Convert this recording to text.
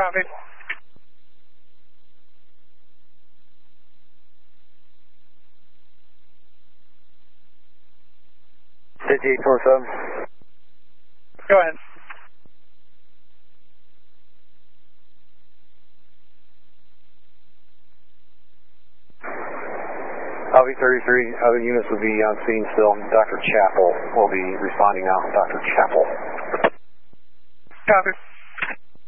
Copy. JT-847. Go ahead. LV-33, other units will be on scene still. Dr. Chappell will be responding now. Dr. Chappell. Copy.